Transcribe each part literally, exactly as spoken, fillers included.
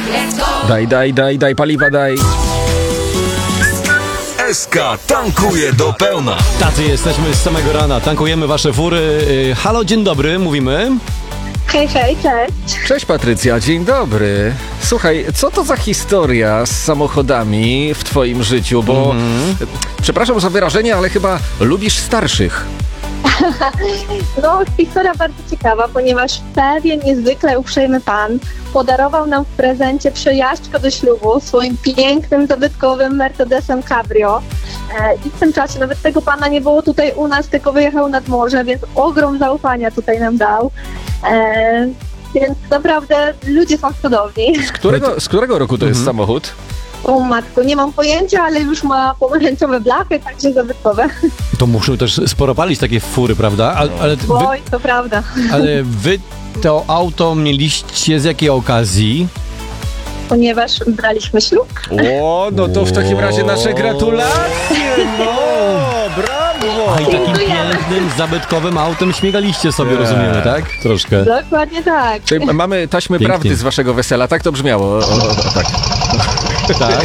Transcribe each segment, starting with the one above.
Daj, daj, daj, daj paliwa, daj. S K tankuje do pełna. Tacy jesteśmy z samego rana, tankujemy wasze fury. Halo, dzień dobry, mówimy. Hej, hej, cześć. Cześć Patrycja, dzień dobry. Słuchaj, co to za historia z samochodami w twoim życiu? Bo, mm-hmm. przepraszam za wyrażenie, ale chyba lubisz starszych. No, historia bardzo ciekawa, ponieważ pewien niezwykle uprzejmy pan podarował nam w prezencie przejażdżkę do ślubu swoim pięknym, zabytkowym Mercedesem Cabrio. E, I w tym czasie nawet tego pana nie było tutaj u nas, tylko wyjechał nad morze, więc ogrom zaufania tutaj nam dał. E, więc naprawdę ludzie są cudowni. Z którego, z którego roku to jest mhm. samochód? O matko, nie mam pojęcia, ale już ma pomarańczowe blachy, także zabytkowe. To muszą też sporo palić takie fury, prawda? Ale, ale wy, Oj, to prawda. Ale wy to auto mieliście z jakiej okazji? Ponieważ braliśmy ślub. O, no to w takim razie nasze gratulacje, no, brawo! A i takim pięknym, zabytkowym autem śmigaliście sobie, yeah. rozumiemy, tak? Troszkę. Dokładnie tak. Czyli mamy taśmy Pięknie. prawdy z waszego wesela, tak to brzmiało? O, o, tak. Tak.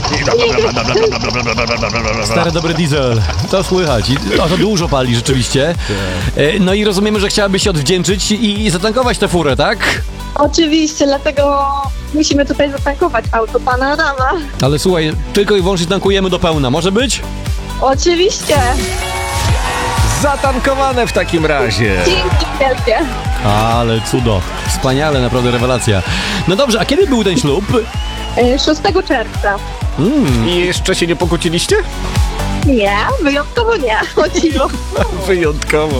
Stary dobry diesel. To słychać. O, to dużo pali rzeczywiście. No i rozumiemy, że chciałabyś się odwdzięczyć i zatankować tę furę, tak? Oczywiście, dlatego musimy tutaj zatankować auto pana Adama. Ale słuchaj, tylko i wyłącznie tankujemy do pełna. Może być? Oczywiście. Zatankowane w takim razie. Dzięki wielkie. Ale cudo. Wspaniale, naprawdę rewelacja. No dobrze, a kiedy był ten ślub? szóstego czerwca. Mm. I jeszcze się nie pokłóciliście? Nie, wyjątkowo nie. Chodziło. Wyjątkowo.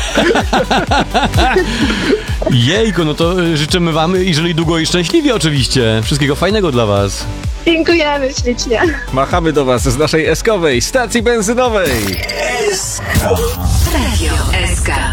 Jejku, no to życzymy wam i żyli długo i szczęśliwie oczywiście. Wszystkiego fajnego dla was. Dziękujemy ślicznie. Machamy do was z naszej eskowej stacji benzynowej. S K Radio S K